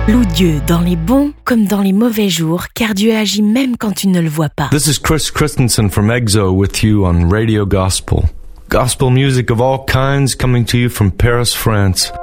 Loue Dieu dans les bons comme dans les mauvais jours, car Dieu agit même quand tu ne le vois pas. This is Chris Christensen from EXO with you on Radio Gospel. Gospel music of all kinds coming to you from Paris, France.